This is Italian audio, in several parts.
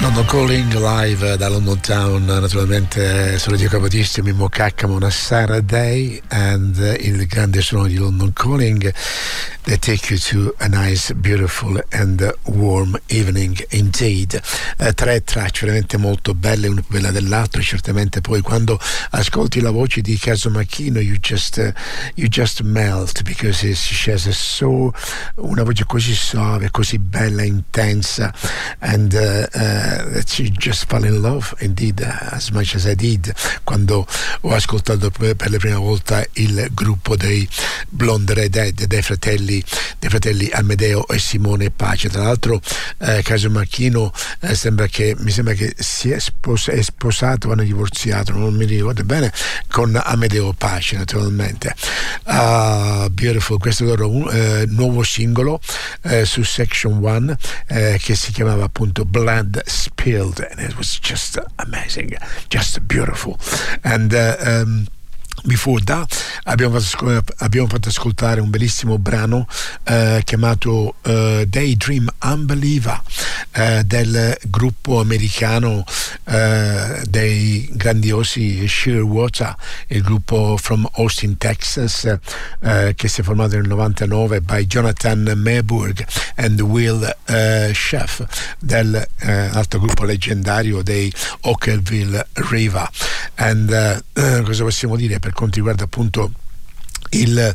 London Calling live da London Town, naturalmente su Radio Capodistria, Mimmo Caccamo, una Saturday, and il grande suono di London Calling. They take you to a nice, beautiful and warm evening indeed. Tre tracce veramente molto belle, una più bella dell'altra. Certamente poi quando ascolti la voce di Caso Macchino you just melt, because she has una voce così suave, così bella, intensa, and that you just fall in love indeed, as much as I did quando ho ascoltato per la prima volta il gruppo dei Blonde Redhead, dei fratelli Amedeo e Simone Pace. Tra l'altro Caso Macchino mi sembra che si è sposato, hanno divorziato, non mi ricordo bene, con Amedeo Pace, naturalmente. Beautiful, questo è il loro nuovo singolo su Section 1 che si chiamava appunto Blood Spilled, and it was just amazing, just beautiful. And before that abbiamo fatto ascoltare un bellissimo brano chiamato Daydream Unbeliever del gruppo americano dei grandiosi Shearwater, il gruppo from Austin, Texas, che si è formato nel 99 by Jonathan Mayburg and Will Sheff, del altro gruppo leggendario dei Ockerville River. And cosa possiamo dire per quanto riguarda appunto il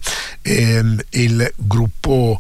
gruppo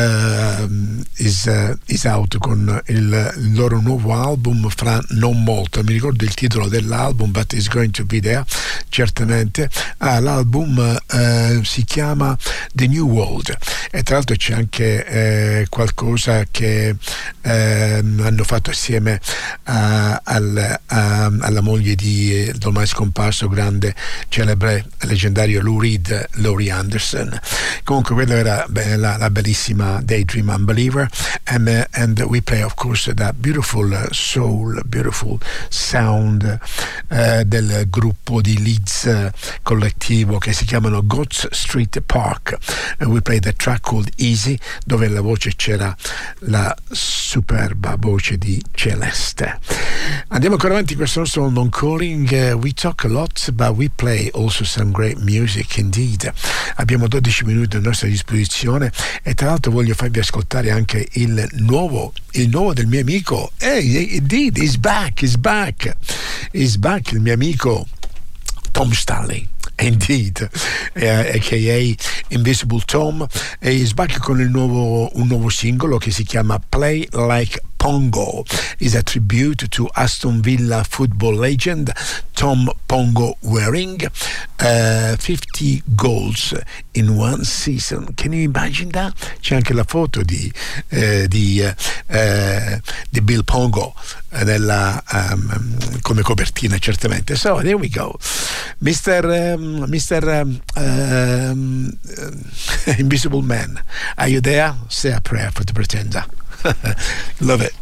is out con il loro nuovo album fra non molto, mi ricordo il titolo dell'album, but it's going to be there certamente. L'album si chiama The New World, e tra l'altro c'è anche qualcosa che hanno fatto assieme alla moglie di ormai scomparso grande celebre leggendario Lou Reed, Laurie Anderson. Comunque quella era la bellissima Daydream Unbeliever, and we play of course that beautiful soul, beautiful sound del gruppo di Leeds collettivo che si chiamano Goats Street Park, and we play the track called Easy, dove la voce c'era la superba voce di Celeste. Andiamo ancora avanti, questo nostro London Calling. We talk a lot but we play also some great music indeed. Abbiamo 12 minuti a nostra disposizione, e tra l'altro voglio farvi ascoltare anche il nuovo del mio amico. Indeed, he's back, il mio amico Tom Stanley. Indeed, aka Invisible Tom, is back con un nuovo singolo che si chiama Play Like Pongo. Is a tribute to Aston Villa football legend Tom Pongo Waring. 50 goals in one season. Can you imagine that? C'è anche la foto di Bill Pongo come copertina, certamente. So there we go, Mr. Invisible Man. Are you there? Say a prayer for the pretender. Love it.